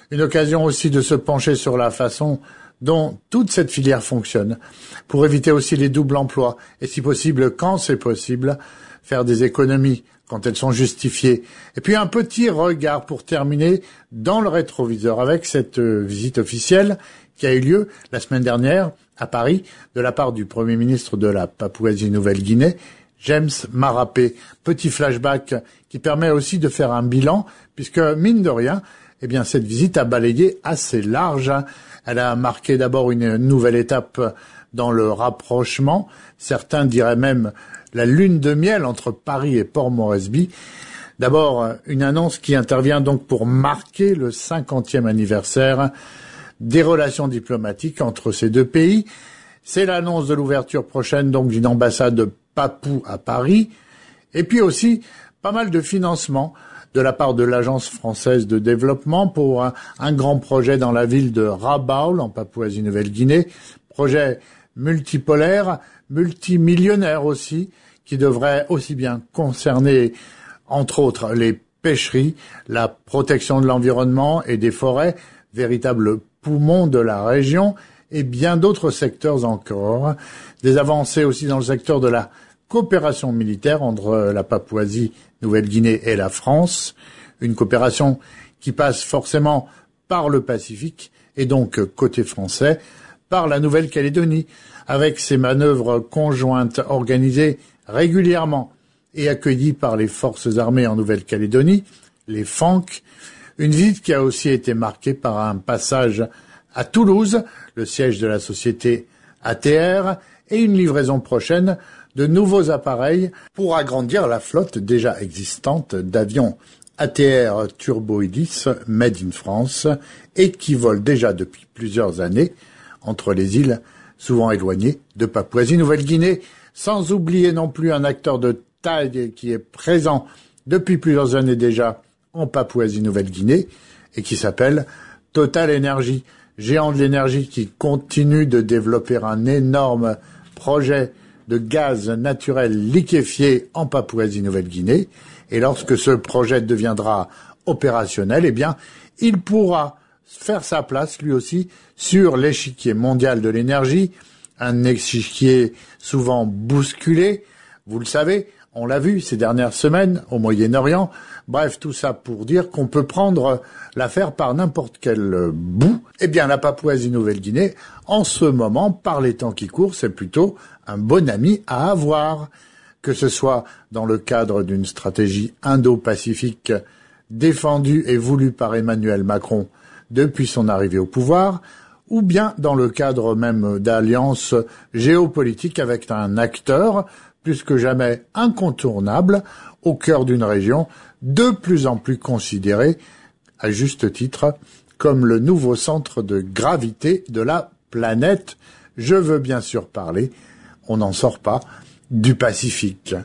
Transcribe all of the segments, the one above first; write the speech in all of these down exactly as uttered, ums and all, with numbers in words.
Une occasion aussi de se pencher sur la façon dont toute cette filière fonctionne, pour éviter aussi les doubles emplois, et si possible, quand c'est possible, faire des économies quand elles sont justifiées. Et puis un petit regard pour terminer dans le rétroviseur avec cette visite officielle qui a eu lieu la semaine dernière à Paris de la part du Premier ministre de la Papouasie-Nouvelle-Guinée, James Marape. Petit flashback qui permet aussi de faire un bilan, puisque mine de rien, eh bien cette visite a balayé assez large. Elle a marqué d'abord une nouvelle étape dans le rapprochement. Certains diraient même la lune de miel entre Paris et Port Moresby. D'abord, une annonce qui intervient donc pour marquer le cinquantième anniversaire des relations diplomatiques entre ces deux pays. C'est l'annonce de l'ouverture prochaine donc d'une ambassade papou à Paris. Et puis aussi pas mal de financement de la part de l'Agence française de développement pour un, un grand projet dans la ville de Rabaul, en Papouasie-Nouvelle-Guinée. Projet multipolaire, multimillionnaire aussi, qui devrait aussi bien concerner, entre autres, les pêcheries, la protection de l'environnement et des forêts, véritables poumons de la région, et bien d'autres secteurs encore. Des avancées aussi dans le secteur de la coopération militaire entre la Papouasie-Nouvelle-Guinée et la France, une coopération qui passe forcément par le Pacifique et donc côté français, par la Nouvelle-Calédonie, avec ses manœuvres conjointes organisées régulièrement et accueillies par les forces armées en Nouvelle-Calédonie, les F A N C, une visite qui a aussi été marquée par un passage à Toulouse, le siège de la société A T R, et une livraison prochaine de nouveaux appareils pour agrandir la flotte déjà existante d'avions A T R Turbo Hélice Made in France et qui volent déjà depuis plusieurs années entre les îles souvent éloignées de Papouasie-Nouvelle-Guinée, sans oublier non plus un acteur de taille qui est présent depuis plusieurs années déjà en Papouasie-Nouvelle-Guinée et qui s'appelle Total Energy, géant de l'énergie qui continue de développer un énorme projet de gaz naturel liquéfié en Papouasie-Nouvelle-Guinée. Et lorsque ce projet deviendra opérationnel, eh bien, il pourra faire sa place, lui aussi, sur l'échiquier mondial de l'énergie, un échiquier souvent bousculé. Vous le savez, on l'a vu ces dernières semaines au Moyen-Orient. Bref, tout ça pour dire qu'on peut prendre l'affaire par n'importe quel bout. Eh bien, la Papouasie-Nouvelle-Guinée, en ce moment, par les temps qui courent, c'est plutôt un bon ami à avoir, que ce soit dans le cadre d'une stratégie indo-pacifique défendue et voulue par Emmanuel Macron depuis son arrivée au pouvoir, ou bien dans le cadre même d'alliances géopolitiques avec un acteur plus que jamais incontournable au cœur d'une région de plus en plus considérée, à juste titre, comme le nouveau centre de gravité de la planète. Je veux bien sûr parler, on n'en sort pas, du Pacifique.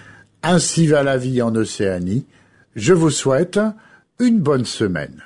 Ainsi va la vie en Océanie. Je vous souhaite une bonne semaine.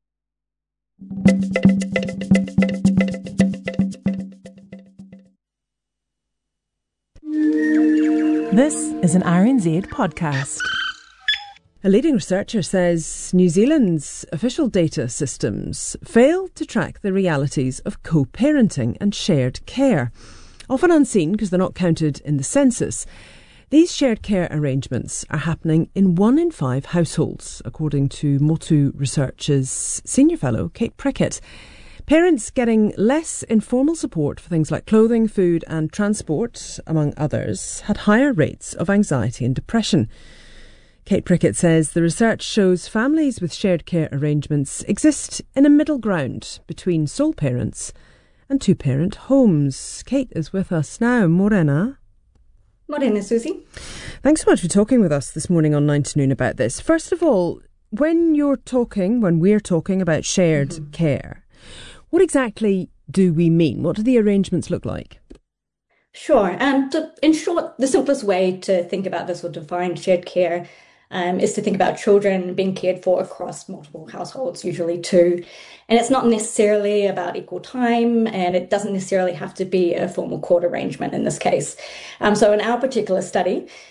This is an R N Z podcast. A leading researcher says New Zealand's official data systems fail to track the realities of co-parenting and shared care. Often unseen because they're not counted in the census, these shared care arrangements are happening in one in five households, according to Motu Research's senior fellow, Kate Prickett. Parents getting less informal support for things like clothing, food and transport, among others, had higher rates of anxiety and depression. Kate Prickett says the research shows families with shared care arrangements exist in a middle ground between sole parents and two-parent homes. Kate is with us now. Morena. Morena, Susie. Thanks so much for talking with us this morning on nine to noon about this. First of all, when you're talking, when we're talking about shared mm-hmm. care, what exactly do we mean? What do the arrangements look like? Sure. Um, to, in short, the simplest way to think about this or define shared care um, is to think about children being cared for across multiple households, usually two. And it's not necessarily about equal time, and it doesn't necessarily have to be a formal court arrangement in this case. Um, so in our particular study,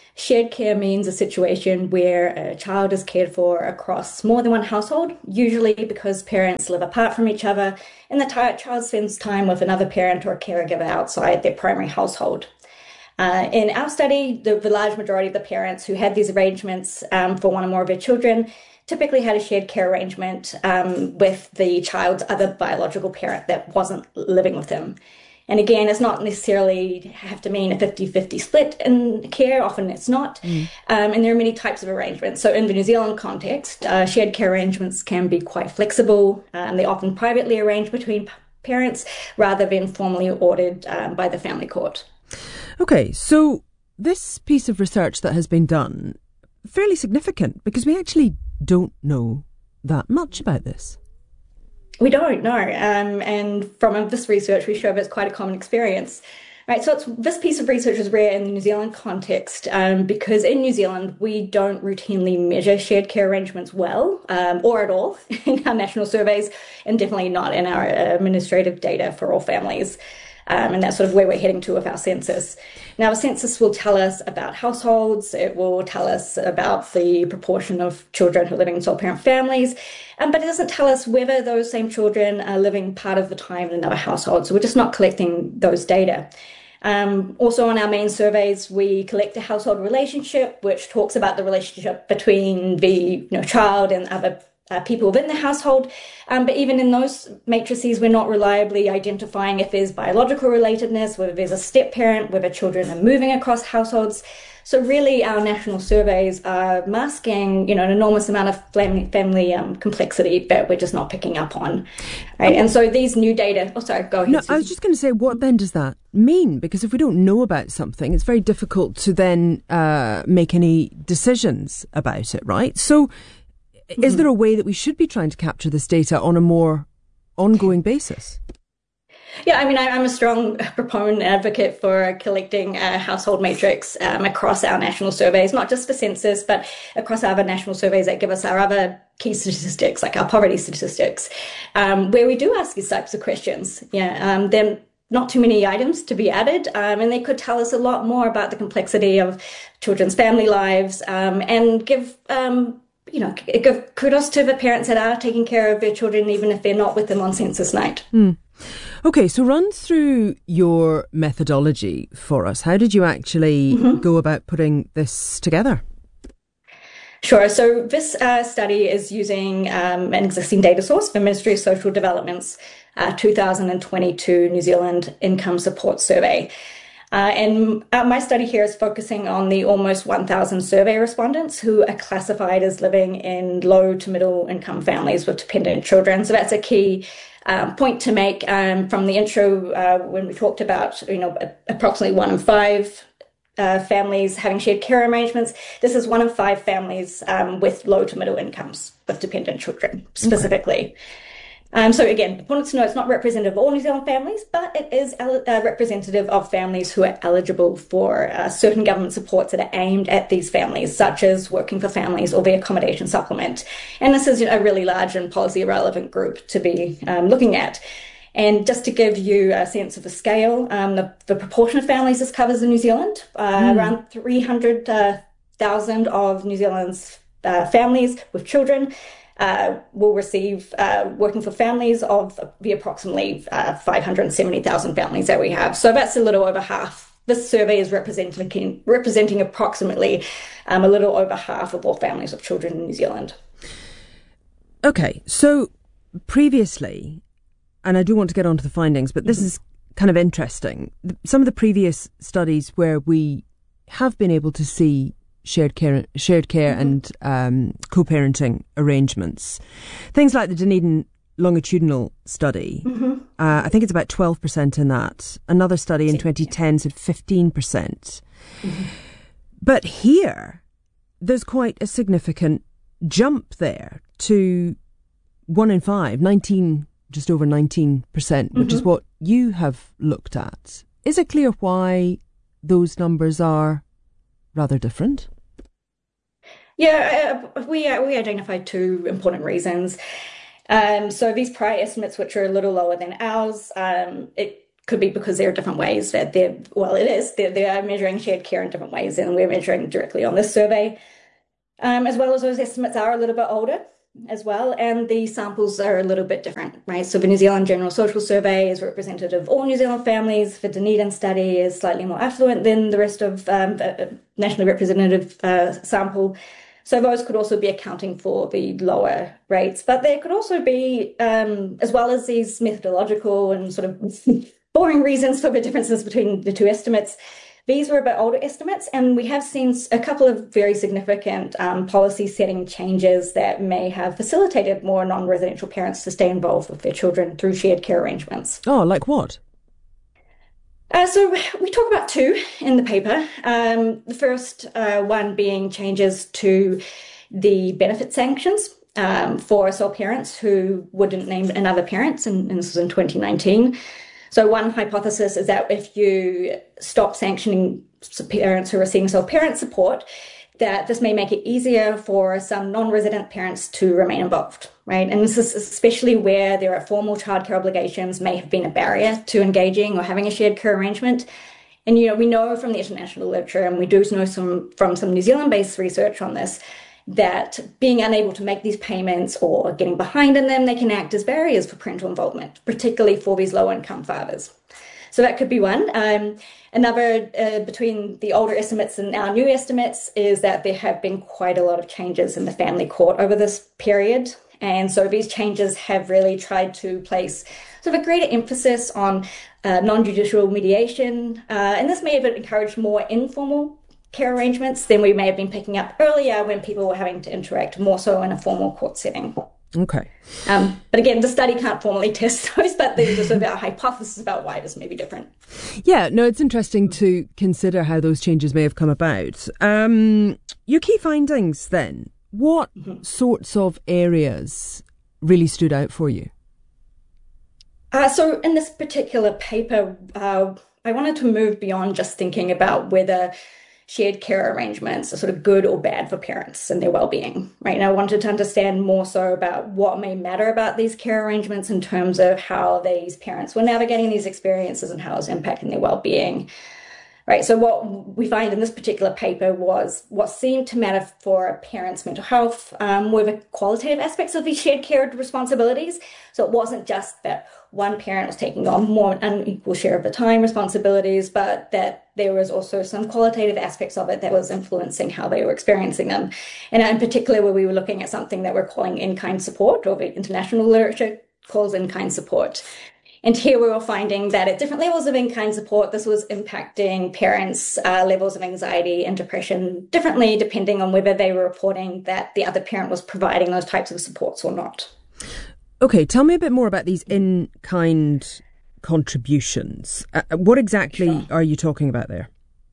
Shared care means a situation where a child is cared for across more than one household, usually because parents live apart from each other and the child spends time with another parent or a caregiver outside their primary household. Uh, in our study, the, the large majority of the parents who had these arrangements um, for one or more of their children typically had a shared care arrangement um, with the child's other biological parent that wasn't living with them. And again, it's not necessarily have to mean a fifty-fifty split in care. Often it's not. Mm. Um, and there are many types of arrangements. So in the New Zealand context, uh, shared care arrangements can be quite flexible. Um, they're often privately arranged between p- parents rather than formally ordered um, by the family court. Okay, so this piece of research that has been done, fairly significant because we actually don't know that much about this. We don't know, um, and from this research we show that it's quite a common experience. Right, so it's, this piece of research is rare in the New Zealand context um, because in New Zealand we don't routinely measure shared care arrangements well um, or at all in our national surveys, and definitely not in our administrative data for all families. Um, and that's sort of where we're heading to with our census. Now, a census will tell us about households. It will tell us about the proportion of children who are living in sole parent families, um, but it doesn't tell us whether those same children are living part of the time in another household. So we're just not collecting those data. Um, also on our main surveys, we collect a household relationship, which talks about the relationship between the you know, child and other Uh, people within the household. Um, but even in those matrices, we're not reliably identifying if there's biological relatedness, whether there's a step parent, whether children are moving across households. So really our national surveys are masking, you know, an enormous amount of family, family um, complexity that we're just not picking up on. Right? And so these new data, oh, sorry, go ahead. No, Susan. I was just going to say, what then does that mean? Because if we don't know about something, it's very difficult to then uh, make any decisions about it, right? So is there a way that we should be trying to capture this data on a more ongoing basis? Yeah, I mean, I'm a strong proponent and advocate for collecting a household matrix um, across our national surveys, not just for census, but across other national surveys that give us our other key statistics, like our poverty statistics, um, where we do ask these types of questions. Yeah, um, then not too many items to be added, um, and they could tell us a lot more about the complexity of children's family lives um, and give um, you know, give kudos to the parents that are taking care of their children, even if they're not with them on census night. Mm. Okay, so run through your methodology for us. How did you actually mm-hmm. go about putting this together? Sure. So this uh, study is using um, an existing data source, the Ministry of Social Development's uh, two thousand twenty-two New Zealand Income Support Survey. Uh, and uh, my study here is focusing on the almost one thousand survey respondents who are classified as living in low to middle income families with dependent children. So that's a key um, point to make um, from the intro uh, when we talked about, you know, approximately one in five uh, families having shared care arrangements. This is one in five families um, with low to middle incomes with dependent children specifically. Okay. Um, so again, important to know it's not representative of all New Zealand families, but it is uh, representative of families who are eligible for uh, certain government supports that are aimed at these families, such as Working for Families or the Accommodation Supplement. And this is you know, a really large and policy relevant group to be um, looking at. And just to give you a sense of the scale, um, the, the proportion of families this covers in New Zealand, uh, mm. around three hundred thousand of New Zealand's uh, families with children Uh, will receive uh, Working for Families of the approximately uh, five hundred seventy thousand families that we have. So that's a little over half. This survey is representing, representing approximately um, a little over half of all families with children in New Zealand. Okay, so previously, and I do want to get on to the findings, but this mm-hmm. is kind of interesting. Some of the previous studies where we have been able to see shared care, shared care mm-hmm. and um, co-parenting arrangements. Things like the Dunedin longitudinal study, mm-hmm. uh, I think it's about twelve percent in that. Another study in twenty ten said fifteen percent. Mm-hmm. But here, there's quite a significant jump there to one in five, nineteen, just over nineteen percent, which mm-hmm. is what you have looked at. Is it clear why those numbers are rather different? Yeah, uh, we uh, we identified two important reasons. Um, so these prior estimates, which are a little lower than ours, um, it could be because there are different ways that they're, well, it is, they're, they are measuring shared care in different ways than we're measuring directly on this survey. Um, as well as those estimates are a little bit older as well, and the samples are a little bit different, right? So the New Zealand General Social Survey is representative of all New Zealand families. The Dunedin study is slightly more affluent than the rest of um, the nationally representative uh, sample. So those could also be accounting for the lower rates. But there could also be, um, as well as these methodological and sort of boring reasons for the differences between the two estimates, these were a bit older estimates, and we have seen a couple of very significant um, policy setting changes that may have facilitated more non-residential parents to stay involved with their children through shared care arrangements. Oh, like what? Uh, so we talk about two in the paper. Um, the first uh, one being changes to the benefit sanctions um, for sole parents who wouldn't name another parent, and, and this was in twenty nineteen. So one hypothesis is that if you stop sanctioning parents who are receiving sole parent support, that this may make it easier for some non-resident parents to remain involved, right? And this is especially where there are formal childcare obligations may have been a barrier to engaging or having a shared care arrangement. And, you know, we know from the international literature, and we do know some from some New Zealand-based research on this, that being unable to make these payments or getting behind in them, they can act as barriers for parental involvement, particularly for these low-income fathers. So that could be one. Um, another, uh, between the older estimates and our new estimates, is that there have been quite a lot of changes in the family court over this period. And so these changes have really tried to place sort of a greater emphasis on uh, non-judicial mediation. Uh, and this may have encouraged more informal care arrangements than we may have been picking up earlier when people were having to interact more so in a formal court setting. Okay. Um, but again, the study can't formally test those, but there's just sort of a hypothesis about why this may be different. Yeah, no, it's interesting to consider how those changes may have come about. Um, your key findings then, what mm-hmm. sorts of areas really stood out for you? Uh, so in this particular paper, uh, I wanted to move beyond just thinking about whether shared care arrangements are sort of good or bad for parents and their well-being, right? And I wanted to understand more so about what may matter about these care arrangements in terms of how these parents were navigating these experiences and how it's impacting their well-being, right? So what we find in this particular paper was what seemed to matter for a parent's mental health um, were the qualitative aspects of these shared care responsibilities. So it wasn't just that one parent was taking on more an unequal share of the time responsibilities, but that there was also some qualitative aspects of it that was influencing how they were experiencing them. And in particular, where we were looking at something that we're calling in-kind support, or the international literature calls in-kind support. And here we were finding that at different levels of in-kind support, this was impacting parents' uh, levels of anxiety and depression differently, depending on whether they were reporting that the other parent was providing those types of supports or not. Okay, tell me a bit more about these in-kind contributions. Uh, what exactly sure. are you talking about there?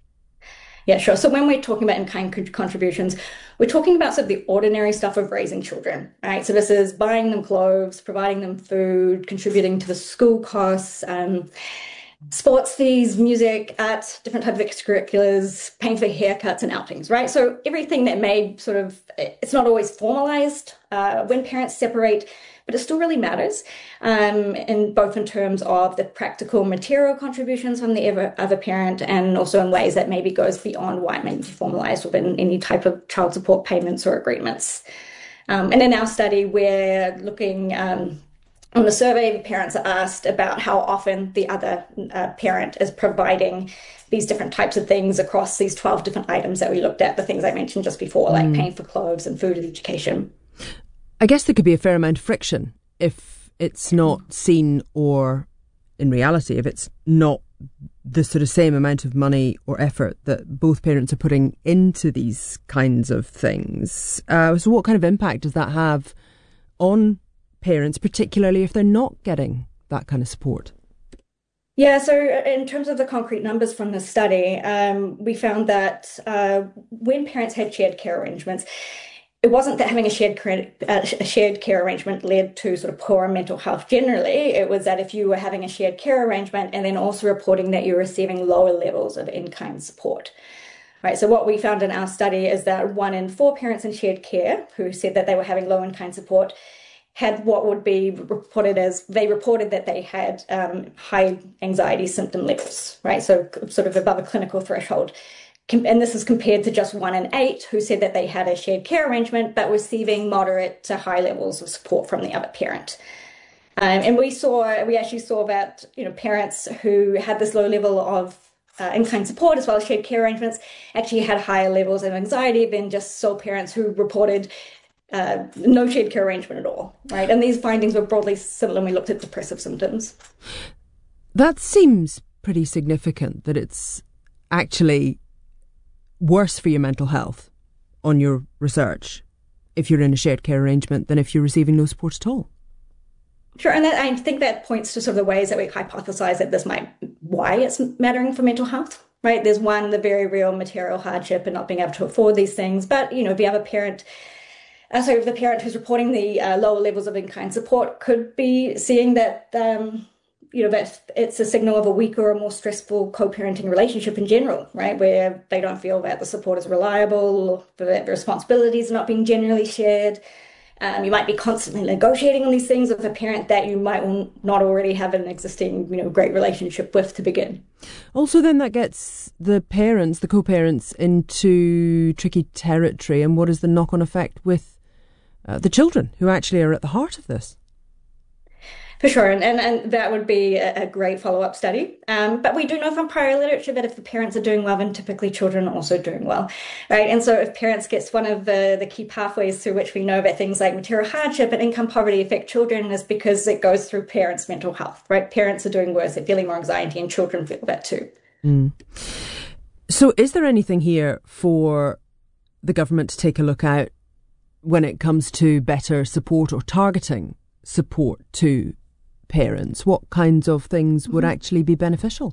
Yeah, sure. So when we're talking about in-kind contributions, we're talking about sort of the ordinary stuff of raising children, right? So this is buying them clothes, providing them food, contributing to the school costs, um, sports fees, music, art, different types of extracurriculars, paying for haircuts and outings, right? So everything that may sort of, it's not always formalized uh, when parents separate, but it still really matters, um, in both in terms of the practical material contributions from the other, other parent, and also in ways that maybe goes beyond why it may be formalized within any type of child support payments or agreements. Um, and in our study, we're looking um, on the survey, the parents are asked about how often the other uh, parent is providing these different types of things across these twelve different items that we looked at, the things I mentioned just before, like mm. paying for clothes and food and education. I guess there could be a fair amount of friction if it's not seen, or in reality, if it's not the sort of same amount of money or effort that both parents are putting into these kinds of things. Uh, so what kind of impact does that have on parents, particularly if they're not getting that kind of support? Yeah, so in terms of the concrete numbers from the study, um, we found that uh, when parents had shared care arrangements, it wasn't that having a shared care, uh, a shared care arrangement led to sort of poorer mental health generally. It was that if you were having a shared care arrangement and then also reporting that you're receiving lower levels of in-kind support. Right. So what we found in our study is that one in four parents in shared care who said that they were having low in-kind support had what would be reported as, they reported that they had um, high anxiety symptom levels, right? So sort of above a clinical threshold. And this is compared to just one in eight who said that they had a shared care arrangement, but receiving moderate to high levels of support from the other parent. Um, and we saw, we actually saw that, you know, parents who had this low level of uh, in-kind support as well as shared care arrangements actually had higher levels of anxiety than just sole parents who reported uh, no shared care arrangement at all, right? And these findings were broadly similar when we looked at depressive symptoms. That seems pretty significant, that it's actually worse for your mental health on your research if you're in a shared care arrangement than if you're receiving no support at all. Sure, and that, I think that points to sort of the ways that we hypothesize that this might, why it's mattering for mental health, right? There's one, the very real material hardship and not being able to afford these things. But, you know, if you have a parent, uh, so if the parent who's reporting the uh, lower levels of in-kind support could be seeing that, um, you know, that it's a signal of a weaker or more stressful co-parenting relationship in general, right? Where they don't feel that the support is reliable, that the responsibilities are not being generally shared. Um, you might be constantly negotiating on these things with a parent that you might not already have an existing, you know, great relationship with to begin. Also, then that gets the parents, the co-parents, into tricky territory. And what is the knock-on effect with uh, the children who actually are at the heart of this? For sure, and, and, and that would be a, a great follow-up study. Um, but we do know from prior literature that if the parents are doing well, then typically children are also doing well, right? And so if parents get one of the, the key pathways through which we know that things like material hardship and income poverty affect children is because it goes through parents' mental health, right? Parents are doing worse, they're feeling more anxiety, and children feel that too. Mm. So is there anything here for the government to take a look at when it comes to better support or targeting support to parents? What kinds of things would actually be beneficial?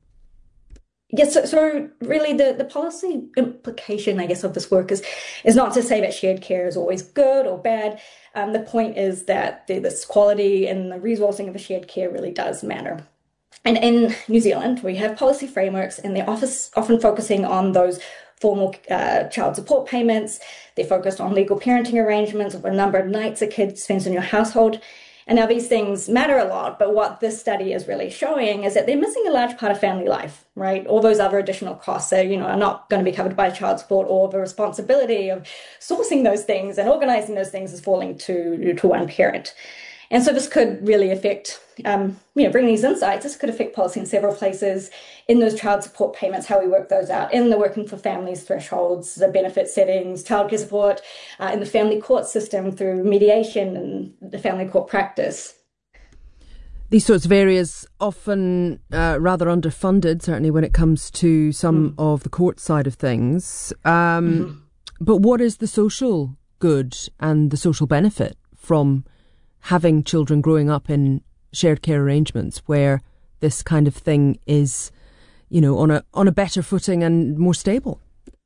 Yes, so, so really the, the policy implication, I guess, of this work is is not to say that shared care is always good or bad. Um, the point is that the, this quality and the resourcing of the shared care really does matter. And in New Zealand, we have policy frameworks, and they're office, often focusing on those formal uh, child support payments. They're focused on legal parenting arrangements, or a number of nights a kid spends in your household. And now these things matter a lot, but what this study is really showing is that they're missing a large part of family life, right? All those other additional costs are, you know, are not going to be covered by child support, or the responsibility of sourcing those things and organizing those things is falling to, to one parent. And so this could really affect, um, you know, bring these insights. This could affect policy in several places, in those child support payments, how we work those out, in the working for families thresholds, the benefit settings, childcare support, uh, in the family court system through mediation and the family court practice. These sorts of areas often uh, rather underfunded, certainly when it comes to some mm. of the court side of things. Um, mm-hmm. But what is the social good and the social benefit from having children growing up in shared care arrangements where this kind of thing is, you know, on a on a better footing and more stable?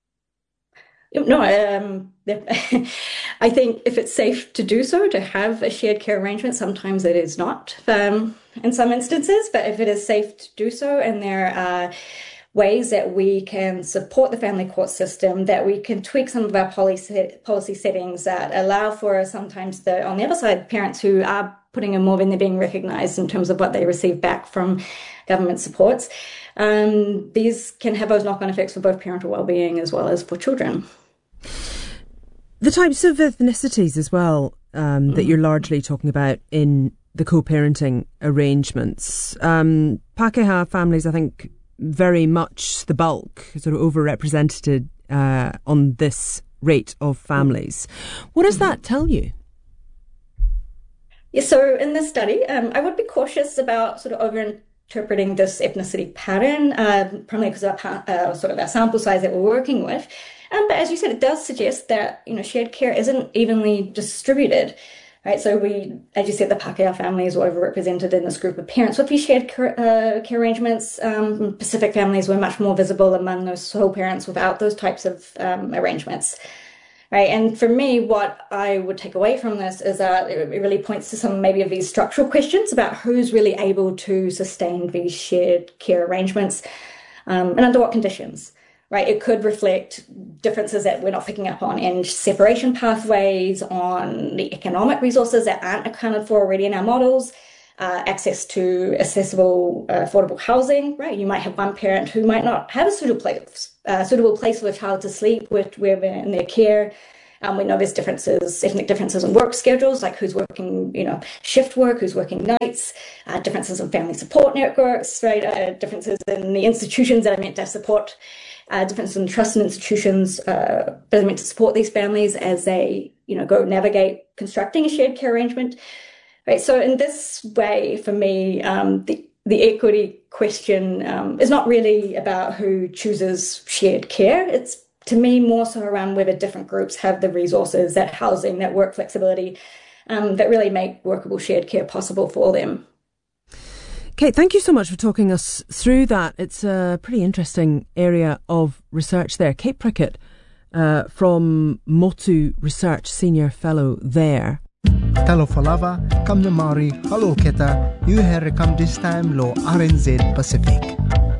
No, um, I think if it's safe to do so, to have a shared care arrangement, sometimes it is not um, in some instances, but if it is safe to do so, and there are ways that we can support the family court system, that we can tweak some of our policy policy settings that allow for sometimes the, on the other side, parents who are putting in more than they're being recognised in terms of what they receive back from government supports. Um, these can have those knock-on effects for both parental well-being as well as for children. The types of ethnicities as well um, that you're largely talking about in the co-parenting arrangements. Um, Pākehā families, I think, very much the bulk, sort of overrepresented uh, on this rate of families. What does that tell you? Yeah, so in this study, um, I would be cautious about sort of over-interpreting this ethnicity pattern, uh, primarily because of our, uh, sort of our sample size that we're working with. Um, but as you said, it does suggest that, you know, shared care isn't evenly distributed. Right, so we, as you said, the Pākehā families were overrepresented in this group of parents with these shared care, uh, care arrangements. Um, Pacific families were much more visible among those sole parents without those types of um, arrangements. Right, and for me, what I would take away from this is that it really points to some maybe of these structural questions about who's really able to sustain these shared care arrangements um, and under what conditions. right? It could reflect differences that we're not picking up on in separation pathways, on the economic resources that aren't accounted for already in our models, uh, access to accessible, uh, affordable housing, right? You might have one parent who might not have a suitable place, uh, suitable place for the child to sleep with, where they're in their care. Um, we know there's differences, ethnic differences in work schedules, like who's working, you know, shift work, who's working nights, uh, differences in family support networks, right? Uh, differences in the institutions that are meant to support, uh, differences in trust in institutions uh, that are meant to support these families as they, you know, go navigate constructing a shared care arrangement, right? So in this way, for me, um, the the equity question um, is not really about who chooses shared care. It's to me, more so around whether different groups have the resources, that housing, that work flexibility, um, that really make workable shared care possible for them. Kate, thank you so much for talking us through that. It's a pretty interesting area of research there. Kate Prickett uh, from Motu Research, Senior Fellow there. Talo falava, kam na Maori, halo keta, you here come this time lo R N Z Pacific.